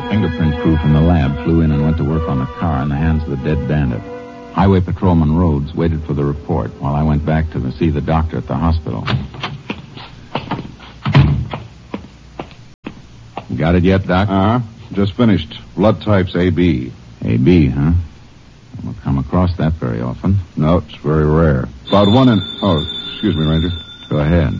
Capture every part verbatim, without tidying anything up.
Fingerprint crew from the lab flew in and went to work on the car in the hands of the dead bandit. Highway Patrolman Rhodes waited for the report while I went back to see the doctor at the hospital. Got it yet, Doc? Uh-huh. Just finished. Blood type's A B. A B, huh? I don't come across that very often. No, it's very rare. About one in... Oh, excuse me, Ranger. Go ahead.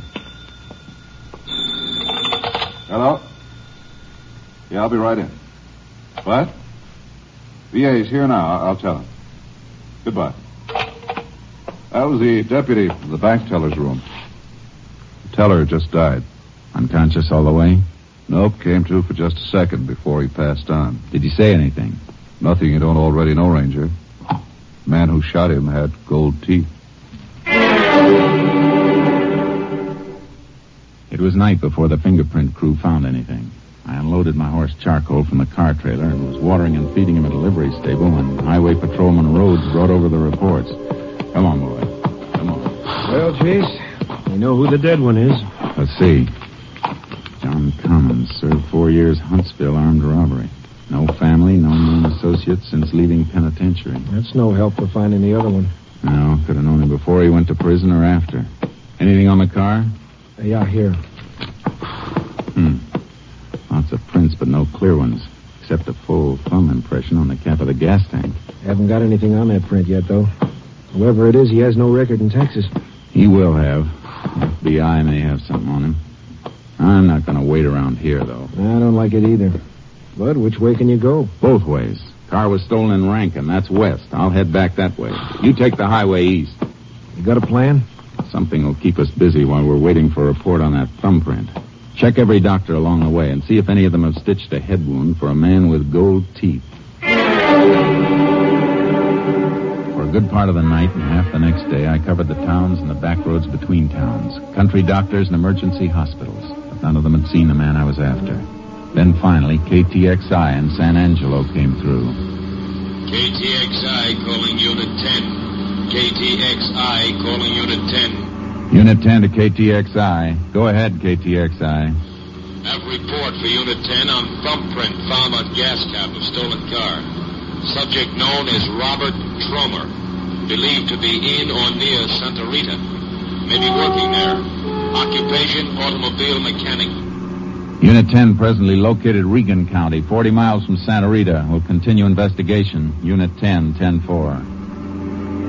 Hello? Yeah, I'll be right in. What? V A's here now. I'll tell him. Goodbye. That was the deputy from the bank teller's room. The teller just died. Unconscious all the way? Nope, came to for just a second before he passed on. Did he say anything? Nothing you don't already know, Ranger. The man who shot him had gold teeth. It was night before the fingerprint crew found anything. I unloaded my horse Charcoal from the car trailer and was watering and feeding him at a livery stable when Highway Patrolman Rhodes brought over the reports. Come on, boy. Come on. Well, Chase, we know who the dead one is. Let's see. John Commons served four years Huntsville armed robbery. No family, no known associates since leaving penitentiary. That's no help for finding the other one. No, could have known him before he went to prison or after. Anything on the car? Uh, yeah, here. Hmm. Lots of prints, but no clear ones, except a full thumb impression on the cap of the gas tank. Haven't got anything on that print yet, though. Whoever it is, he has no record in Texas. He will have. F B I may have something on him. I'm not going to wait around here, though. I don't like it either. But which way can you go? Both ways. Car was stolen in Rankin. That's west. I'll head back that way. You take the highway east. You got a plan? Something will keep us busy while we're waiting for a report on that thumbprint. Check every doctor along the way and see if any of them have stitched a head wound for a man with gold teeth. For a good part of the night and half the next day, I covered the towns and the back roads between towns, country doctors and emergency hospitals, but none of them had seen the man I was after. Then finally, K T X I in San Angelo came through. K T X I calling Unit ten. K T X I calling Unit ten. Unit ten to K T X I. Go ahead, K T X I. Have report for Unit ten on thumbprint found on gas cap of stolen car. Subject known as Robert Tromer. Believed to be in or near Santa Rita. May be working there. Occupation, automobile mechanic. Unit ten presently located Regan County, forty miles from Santa Rita. Will continue investigation. Unit ten, ten four.